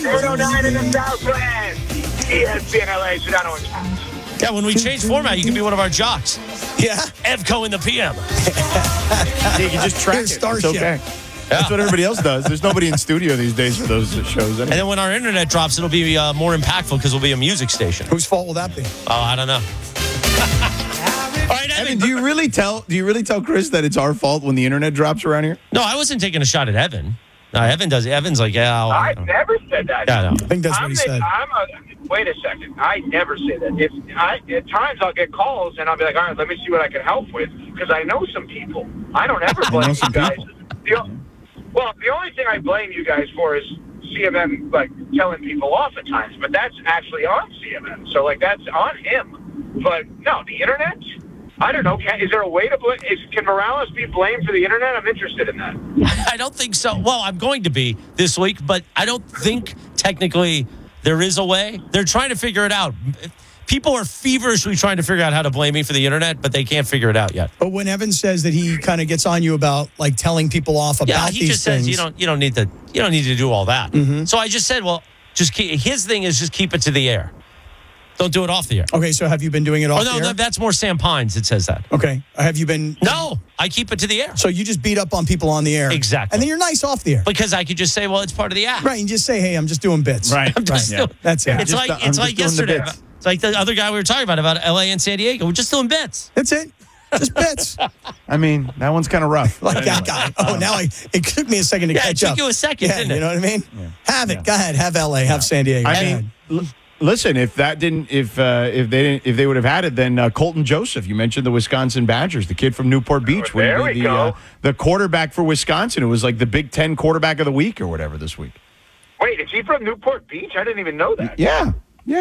109 in the Southland. ESPN LA, Sedano and Josh. Yeah, when we change format, you can be one of our jocks. Yeah. Evco in the PM. You can just track Here's it. Starship. It's okay. That's what everybody else does. There's nobody in studio these days for those shows. And then when our internet drops, it'll be more impactful because we'll be a music station. Whose fault will that be? Oh, I don't know. All right, Evan, do you really tell Chris that it's our fault when the internet drops around here? No, I wasn't taking a shot at Evan. No, Evan does. Evan's like, yeah. I never said that. Yeah, no. I think that's what he said. Wait a second. I never say that. At times I'll get calls and I'll be like, all right, let me see what I can help with because I know some people. I don't ever blame you guys. The only thing I blame you guys for is CMM like telling people off at times, but that's actually on CMM. So like that's on him. But no, the internet. I don't know. Is there a way to blame? Can Morales be blamed for the internet? I'm interested in that. I don't think so. Well, I'm going to be this week, but I don't think technically there is a way. They're trying to figure it out. People are feverishly trying to figure out how to blame me for the internet, but they can't figure it out yet. But when Evan says that he kind of gets on you about like telling people off about he these just things, says you don't need to do all that. Mm-hmm. So I just said, well, his thing is just keep it to the air. Don't do it off the air. Okay, so have you been doing it off the air? No, that's more Sam Pines that says that. Okay. Have you been... No, I keep it to the air. So you just beat up on people on the air. Exactly. And then you're nice off the air. Because I could just say, well, it's part of the act. Right, and just say, hey, I'm just doing bits. Right. That's it. It's like yesterday. It's like the other guy we were talking about LA and San Diego. We're just doing bits. That's it. Just bits. I mean, that one's kind of rough. Like that guy. Oh, now it took me a second to catch up. It took you a second, didn't it? You know what I mean? Yeah. Have it. Yeah. Go ahead. Have LA. Have San Diego. I mean, listen, if they would have had it, then Colton Joseph, you mentioned the Wisconsin Badgers, the kid from Newport Beach, the quarterback for Wisconsin. It was like the Big Ten quarterback of the week or whatever this week. Wait, is he from Newport Beach? I didn't even know that. Yeah.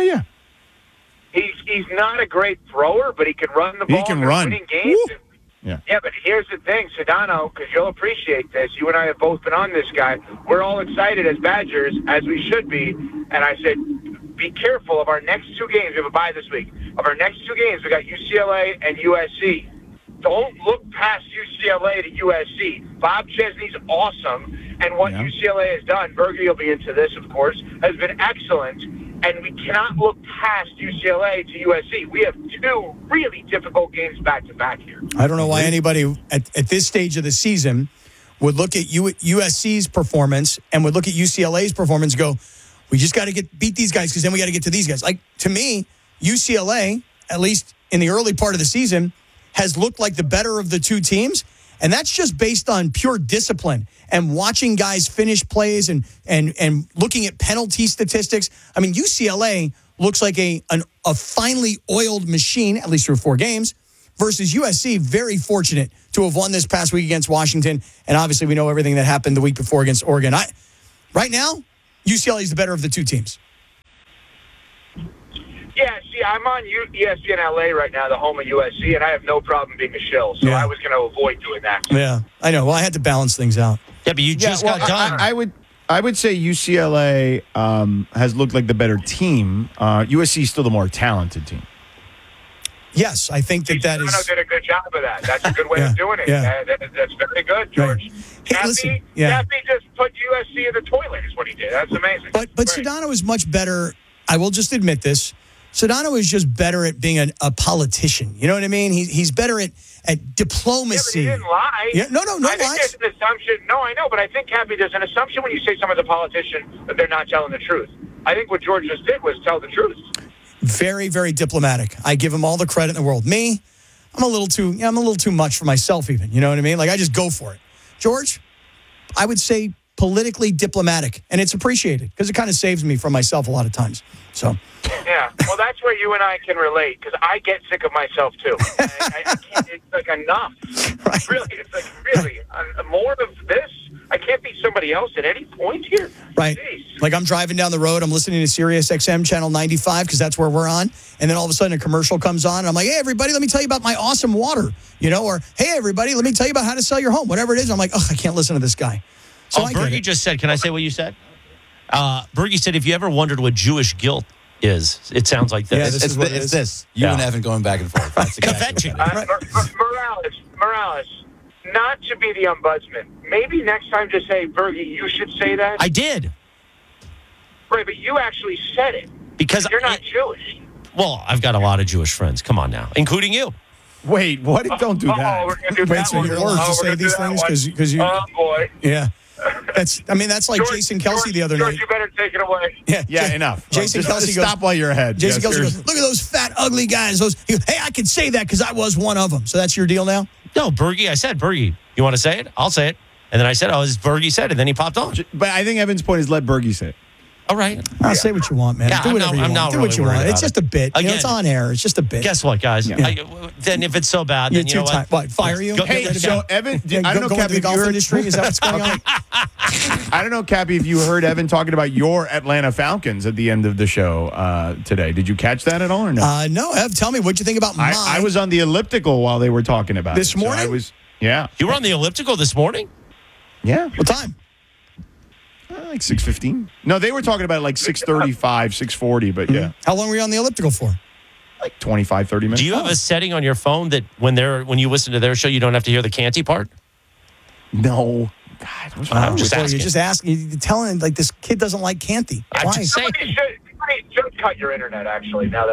He's not a great thrower, but he can run the ball. He can run. Winning games. Yeah, but here's the thing, Sedano, because you'll appreciate this. You and I have both been on this guy. We're all excited as Badgers, as we should be. And I said, be careful of our next two games. We have a bye this week. Of our next two games, we got UCLA and USC. Don't look past UCLA to USC. Bob Chesney's awesome, and what UCLA has done, Berger will be into this, of course, has been excellent. And we cannot look past UCLA to USC. We have two really difficult games back-to-back here. I don't know why anybody at this stage of the season would look at USC's performance and would look at UCLA's performance and go, we just got to beat these guys because then we got to get to these guys. Like, to me, UCLA, at least in the early part of the season, has looked like the better of the two teams. And that's just based on pure discipline and watching guys finish plays and looking at penalty statistics. I mean, UCLA looks like a finely oiled machine, at least through 4 games, versus USC, very fortunate to have won this past week against Washington. And obviously we know everything that happened the week before against Oregon. Right now, UCLA is the better of the two teams. Yeah, see, I'm on ESPN LA right now, the home of USC, and I have no problem being a shill. So I was going to avoid doing that. Yeah, I know. Well, I had to balance things out. Yeah, but you just got done. I would say UCLA has looked like the better team. USC is still the more talented team. Yes, I think that is. did a good job of that. That's a good way of doing it. Yeah. That's very good, George. Right. Hey, Cappy just put USC in the toilet is what he did. That's amazing. But Sedano is much better. I will just admit this. Sedano is just better at being a politician. You know what I mean? He's better at diplomacy. Yeah, but he didn't lie. Yeah, no I lies. think there's an assumption. No, I know, but I think, Cappy, there's an assumption when you say someone's a politician that they're not telling the truth. I think what George just did was tell the truth. Very, very diplomatic. I give him all the credit in the world. Me, I'm a little too much for myself even. You know what I mean? Like, I just go for it. George, I would say politically diplomatic, and it's appreciated because it kind of saves me from myself a lot of times. So. Yeah, well, that's where you and I can relate because I get sick of myself too. I can't. It's like enough. Right. Really, it's like really more of this. I can't be somebody else at any point here. Right. Jeez. Like I'm driving down the road, I'm listening to Sirius XM channel 95 because that's where we're on, and then all of a sudden a commercial comes on, and I'm like, hey everybody, let me tell you about my awesome water, or hey everybody, let me tell you about how to sell your home, whatever it is. I'm like, I can't listen to this guy. So Bergie just said, can I say what you said? Bergie said, if you ever wondered what Jewish guilt is, it sounds like this. Yeah, it's this. You and Evan going back and forth. That's exactly Morales, not to be the ombudsman. Maybe next time just say, Bergie, you should say that. I did. way, but you actually said it. Because you're not Jewish. Well, I've got a lot of Jewish friends. Come on now, including you. Wait, what? Don't do that. We're gonna do Wait, that so one. you're allowed to say these things because you. Oh boy. Yeah. That's like George, Jason Kelsey the other George, night. you better take it away. Yeah, enough. Jason Just Kelsey goes, stop while you're ahead. Jason Yes, Kelsey goes, look at those fat, ugly guys. He goes, hey, I can say that because I was one of them. So that's your deal now? No, Bergie. I said Bergie. You want to say it? I'll say it. And then I said, as Bergie said, and then he popped on. But I think Evan's point is let Bergie say it. All right. I'll say what you want, man. Yeah, Do whatever you want. not Do really what you worried want. about It's just a bit. Again, it's on air. It's just a bit. Guess what, guys? Yeah. Then if it's so bad, then you know what? Fire you? Hey, so Evan, I don't know, go into Cappy, the if golf you heard, industry? Is that what's going on? I don't know, Cappy, if you heard Evan talking about your Atlanta Falcons at the end of the show today. Did you catch that at all or no? No, Ev, tell me, what'd you think about mine? I was on the elliptical while they were talking about This it. So morning? Yeah. You were on the elliptical this morning? Yeah. What time? Like 6:15. No, they were talking about like 6:35, 6:40, but yeah. How long were you on the elliptical for? Like 25, 30 minutes. Do you have a setting on your phone that when you listen to their show, you don't have to hear the Canty part? No. God, what's wrong I'm with just Well, asking. You're just asking. You're telling like this kid doesn't like Canty. I'm Why? just saying. Somebody should cut your internet, actually, now that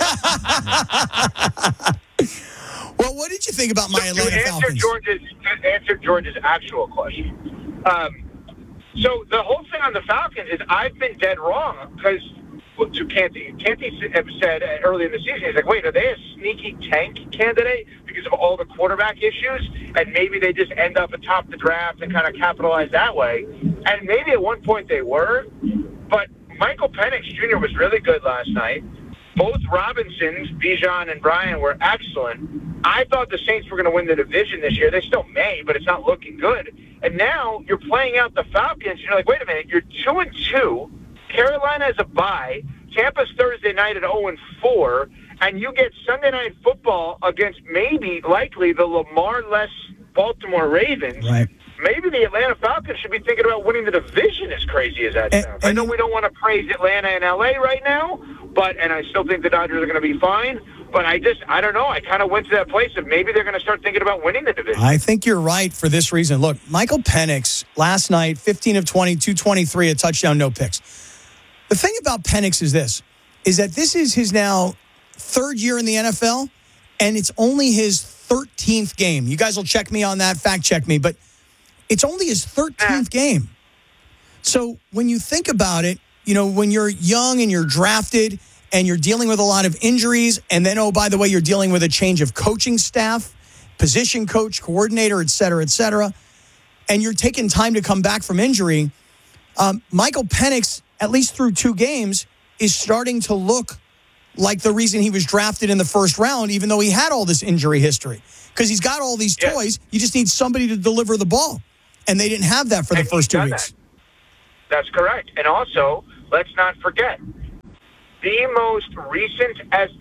I think of it. Well, what did you think about my Atlanta To Falcons? answer George's actual question. So the whole thing on the Falcons is I've been dead wrong because to Canty said early in the season, he's like, wait, are they a sneaky tank candidate because of all the quarterback issues? And maybe they just end up atop the draft and kind of capitalize that way. And maybe at one point they were, but Michael Penix Jr. was really good last night. Both Robinsons, Bijan and Brian, were excellent. I thought the Saints were going to win the division this year. They still may, but it's not looking good. And now you're playing out the Falcons. You're like, wait a minute, you're 2-2. Carolina has a bye. Tampa's Thursday night at 0-4. And you get Sunday Night Football against likely the Lamar-less Baltimore Ravens. Right. Maybe the Atlanta Falcons should be thinking about winning the division, as crazy as that sounds. I know we don't want to praise Atlanta and L.A. right now, and I still think the Dodgers are going to be fine. But I don't know. I kind of went to that place of maybe they're going to start thinking about winning the division. I think you're right for this reason. Look, Michael Penix last night, 15 of 20, 223, a touchdown, no picks. The thing about Penix is that this is his now third year in the NFL, and it's only his 13th game. You guys will check me on that, fact check me, but it's only his 13th game. So when you think about it, when you're young and you're drafted and you're dealing with a lot of injuries, and then, oh, by the way, you're dealing with a change of coaching staff, position coach, coordinator, et cetera, and you're taking time to come back from injury, Michael Penix, at least through 2 games, is starting to look like the reason he was drafted in the first round, even though he had all this injury history. Because he's got all these toys. You just need somebody to deliver the ball. And they didn't have that for the first 2 weeks. That's correct. And also, let's not forget, the most recent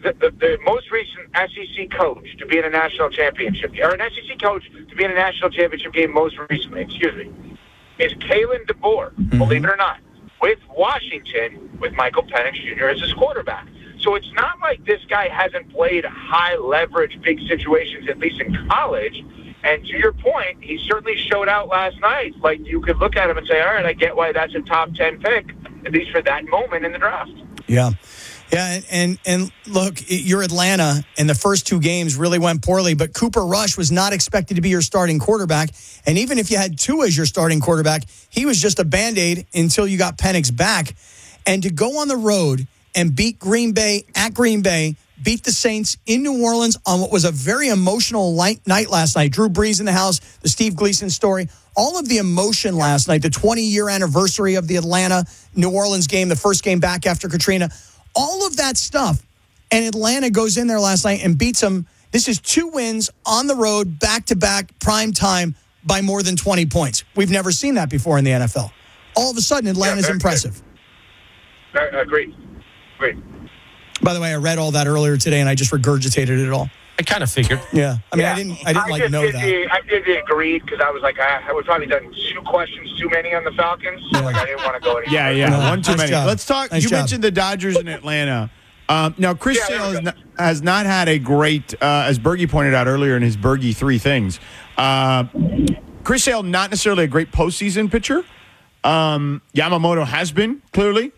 SEC coach to be in a national championship, or an SEC coach to be in a national championship game most recently, is Kalen DeBoer, believe it or not, with Washington, with Michael Penix Jr. as his quarterback. So it's not like this guy hasn't played high leverage, big situations, at least in college. And to your point, he certainly showed out last night. Like, you could look at him and say, all right, I get why that's a top 10 pick, at least for that moment in the draft. Yeah. Yeah, and look, you're Atlanta, and the first 2 games really went poorly, but Cooper Rush was not expected to be your starting quarterback. And even if you had Tua as your starting quarterback, he was just a Band-Aid until you got Penix back. And to go on the road and beat Green Bay at Green Bay, beat the Saints in New Orleans on what was a very emotional night last night. Drew Brees in the house, the Steve Gleason story, all of the emotion last night, the 20-year anniversary of the Atlanta-New Orleans game, the first game back after Katrina, all of that stuff. And Atlanta goes in there last night and beats them. This is 2 wins on the road, back-to-back, prime time, by more than 20 points. We've never seen that before in the NFL. All of a sudden, Atlanta's impressive. Agreed. By the way, I read all that earlier today, and I just regurgitated it all. I kind of figured. Yeah. I didn't know that. I did the agreed because I was like, I would probably done 2 questions too many on the Falcons. So I didn't want to go any Yeah. No, One too nice many. job. Let's talk. Nice You job. mentioned the Dodgers in Atlanta. Now, Chris Sale has not had a great, as Bergie pointed out earlier in his Bergie 3 things, Chris Sale, not necessarily a great postseason pitcher. Yamamoto has been, clearly.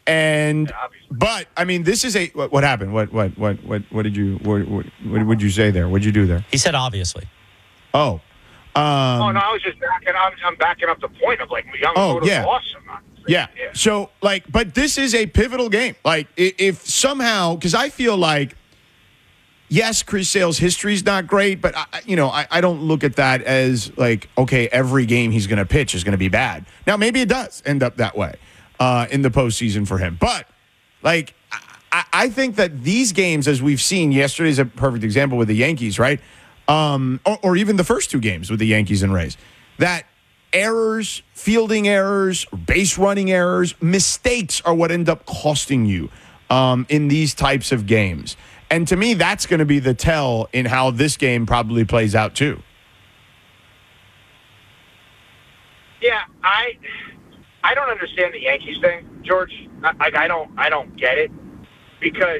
But I mean, this is what happened? What did you would you say there? What did you do there? He said obviously. Oh. No, I was just I'm backing up the point of like Yamamoto's awesome. Yeah. So but this is a pivotal game. Like if somehow, because I feel like, yes, Chris Sale's history is not great, but I don't look at that as like, okay, every game he's going to pitch is going to be bad. Now maybe it does end up that way in the postseason for him, but like I think that these games, as we've seen, yesterday's a perfect example with the Yankees, right? Or even the first two games with the Yankees and Rays, that errors, fielding errors, base running errors, mistakes are what end up costing you in these types of games. And to me, that's going to be the tell in how this game probably plays out too. Yeah, I don't understand the Yankees thing, George. I don't get it, because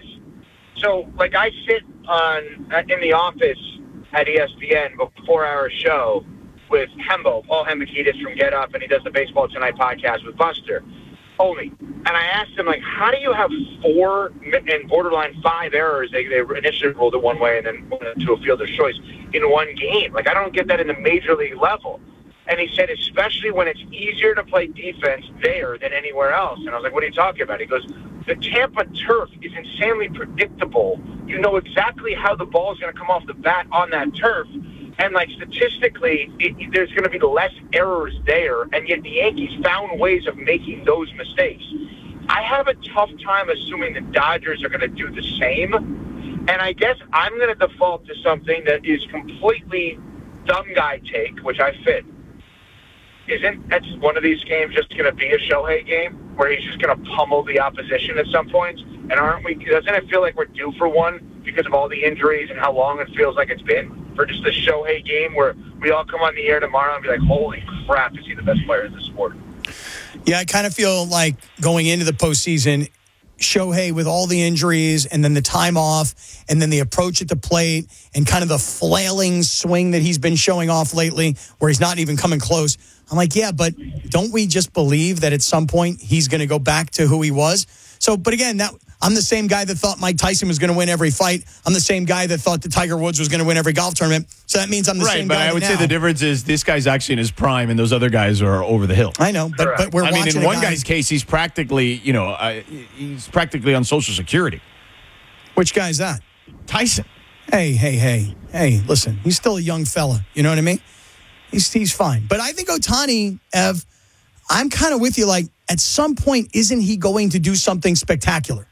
I sit in the office at ESPN before our show with Hembo, Paul Hembekides from Get Up, and he does the Baseball Tonight podcast with Buster Olney. And I asked him, like, how do you have 4 and borderline 5 errors? They initially ruled it one way and then went to a fielder's choice in one game. Like, I don't get that in the major league level. And he said, especially when it's easier to play defense there than anywhere else. And I was like, what are you talking about? He goes, the Tampa turf is insanely predictable. You know exactly how the ball is going to come off the bat on that turf. And, like, statistically, there's going to be less errors there, and yet the Yankees found ways of making those mistakes. I have a tough time assuming the Dodgers are going to do the same, and I guess I'm going to default to something that is completely dumb guy take, which I fit. Isn't that's one of these games just going to be a Shohei game where he's just going to pummel the opposition at some point? And doesn't it feel like we're due for one because of all the injuries and how long it feels like it's been for just a Shohei game where we all come on the air tomorrow and be like, holy crap, is he the best player in the sport? Yeah, I kind of feel like going into the postseason, Shohei with all the injuries and then the time off and then the approach at the plate and kind of the flailing swing that he's been showing off lately where he's not even coming close. I'm like, yeah, but don't we just believe that at some point he's going to go back to who he was? So, but again, I'm the same guy that thought Mike Tyson was going to win every fight. I'm the same guy that thought that Tiger Woods was going to win every golf tournament. So that means I'm the same guy. Right, but I would say the difference is this guy's actually in his prime and those other guys are over the hill. I know, but we're watching. I mean, in one guy's case, he's practically, he's practically on Social Security. Which guy is that? Tyson. Hey, listen, he's still a young fella. You know what I mean? He's fine. But I think Ohtani, Ev, I'm kind of with you. Like, at some point, isn't he going to do something spectacular?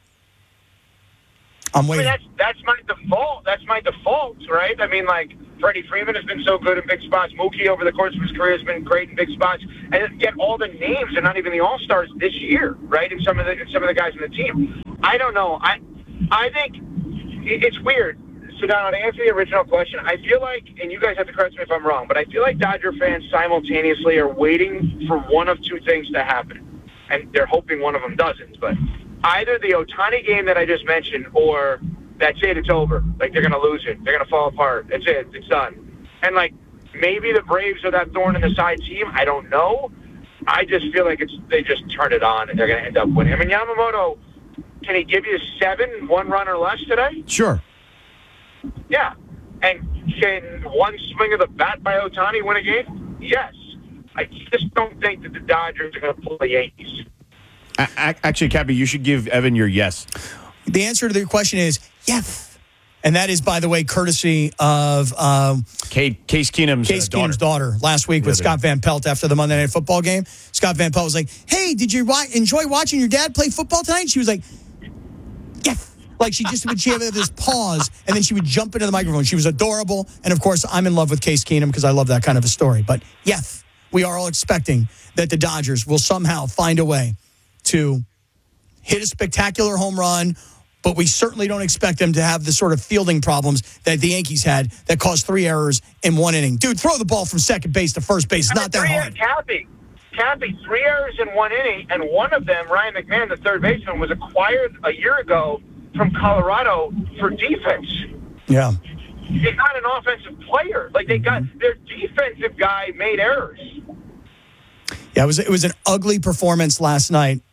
I'm waiting. I mean, that's my default. That's my default, right? I mean, like, Freddie Freeman has been so good in big spots. Mookie, over the course of his career, has been great in big spots. And yet all the names are not even the All-Stars this year, right? And some of the guys in the team. I don't know. I think it's weird. So, Don, to answer the original question, I feel like, and you guys have to correct me if I'm wrong, but I feel like Dodger fans simultaneously are waiting for one of two things to happen. And they're hoping one of them doesn't. But either the Ohtani game that I just mentioned, or that's it, it's over. Like, they're going to lose it. They're going to fall apart. That's it. It's done. And, like, maybe the Braves are that thorn in the side team. I don't know. I just feel like they just turn it on and they're going to end up winning. I mean, Yamamoto, can he give you 7, 1 run or less today? Sure. Yeah. And can one swing of the bat by Ohtani win a game? Yes. I just don't think that the Dodgers are going to pull the Yankees. Actually, Cappy, you should give Evan your yes. The answer to the question is yes. And that is, by the way, courtesy of Case Keenum's daughter last week with Scott Van Pelt after the Monday Night Football game. Scott Van Pelt was like, hey, did you enjoy watching your dad play football tonight? And she was like, yes. Like, she have this pause, and then she would jump into the microphone. She was adorable. And, of course, I'm in love with Case Keenum because I love that kind of a story. But, yes, we are all expecting that the Dodgers will somehow find a way to hit a spectacular home run, but we certainly don't expect them to have the sort of fielding problems that the Yankees had that caused 3 errors in 1 inning. Dude, throw the ball from second base to first base. It's not that hard. Cappy, 3 errors in 1 inning, and one of them, Ryan McMahon, the third baseman, was acquired a year ago from Colorado for defense. Yeah. He's not an offensive player. Like, they got their defensive guy made errors. Yeah, it was an ugly performance last night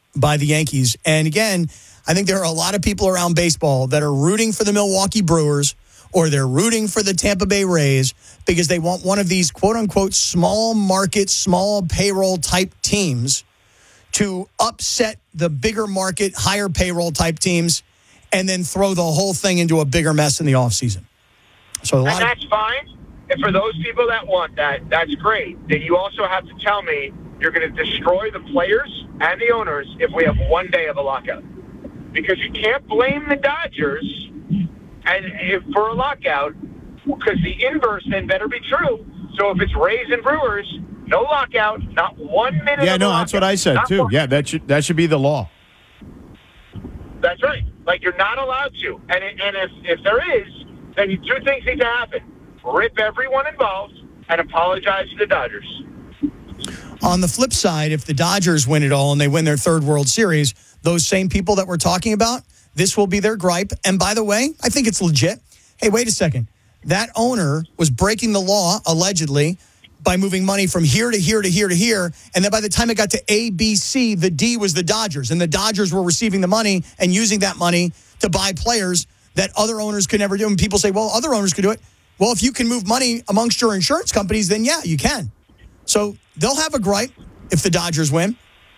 by the Yankees. And again, I think there are a lot of people around baseball that are rooting for the Milwaukee Brewers or they're rooting for the Tampa Bay Rays because they want one of these quote-unquote small market, small payroll type teams to upset the bigger market, higher payroll type teams and then throw the whole thing into a bigger mess in the offseason. So and that's fine. And for those people that want that, that's great. Then you also have to tell me you're going to destroy the players and the owners if we have one day of a lockout. Because you can't blame the Dodgers for a lockout, because the inverse then better be true. So if it's Rays and Brewers, no lockout, not 1 minute. Yeah, no, that's what I said too. Yeah, that should be the law. That's right. Like, you're not allowed to. And if there is, then two things need to happen: rip everyone involved and apologize to the Dodgers. On the flip side, if the Dodgers win it all and they win their third World Series, those same people that we're talking about, this will be their gripe. And by the way, I think it's legit. Hey, wait a second. That owner was breaking the law, allegedly, by moving money from here to here to here to here. And then by the time it got to A, B, C, the D was the Dodgers. And the Dodgers were receiving the money and using that money to buy players that other owners could never do. And people say, well, other owners could do it. Well, if you can move money amongst your insurance companies, then yeah, you can. So they'll have a gripe if the Dodgers win.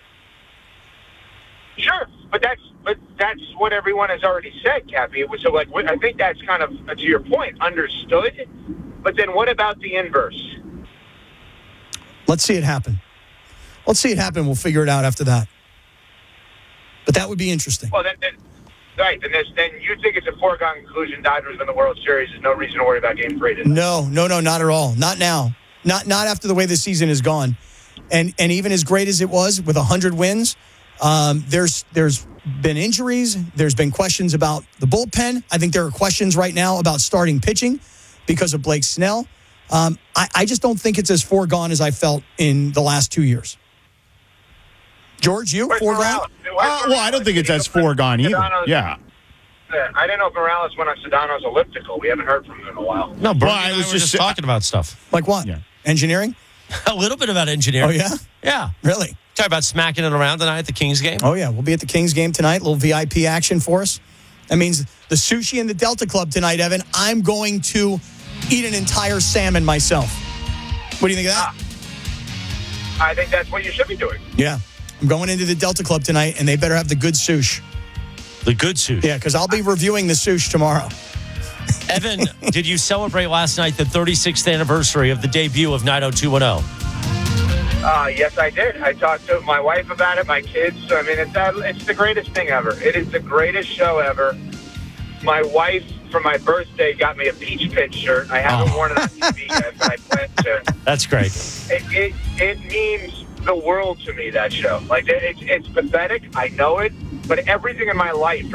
Sure, but that's what everyone has already said, Cappy. So, like, I think that's kind of, to your point, understood. But then what about the inverse? Let's see it happen. Let's see it happen. We'll figure it out after that. But that would be interesting. Well, then you think it's a foregone conclusion Dodgers win the World Series. There's no reason to worry about Game 3. No, not at all. Not now. Not after the way the season is gone. And even as great as it was with 100 wins, there's been injuries. There's been questions about the bullpen. I think there are questions right now about starting pitching because of Blake Snell. I just don't think it's as foregone as I felt in the last 2 years. George, you? Foregone? Well, I don't think it's as foregone either. Yeah. I didn't know if Morales went on Sedano's elliptical. We haven't heard from him in a while. No, Bernie and I was just talking about stuff. Like what? Yeah. Engineering? A little bit about engineering. Oh, yeah? Yeah. Really? Talk about smacking it around tonight at the Kings game. Oh, yeah. We'll be at the Kings game tonight. A little VIP action for us. That means the sushi in the Delta Club tonight, Evan. I'm going to eat an entire salmon myself. What do you think of that? I think that's what you should be doing. Yeah. I'm going into the Delta Club tonight, and they better have the good sushi. The good sushi. Yeah, because I'll be reviewing the sushi tomorrow. Evan, did you celebrate last night the 36th anniversary of the debut of 90210? Yes, I did. I talked to my wife about it, my kids. I mean, it's the greatest thing ever. It is the greatest show ever. My wife, for my birthday, got me a Peach Pit shirt. I haven't worn it on TV yet, but I plan to. That's great. It means the world to me, that show. Like, it's pathetic. I know it. But everything in my life